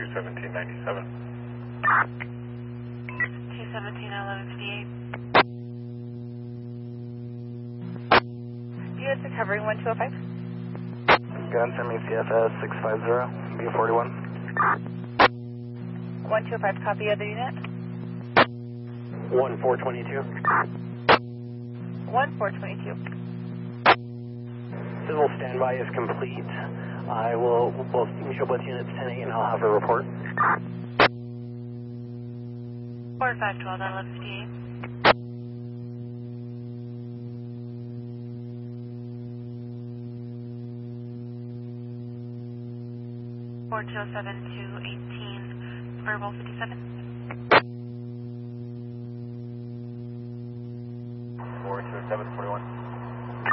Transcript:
21797. 217 US recovering 1205. Gun send me CFS 650, B41. 125, copy other unit. 1422. 1422. Civil standby is complete. I will meet up with units 10-8 and I'll have a report. 4512, 1158. 4207-218, verbal 57. 42741.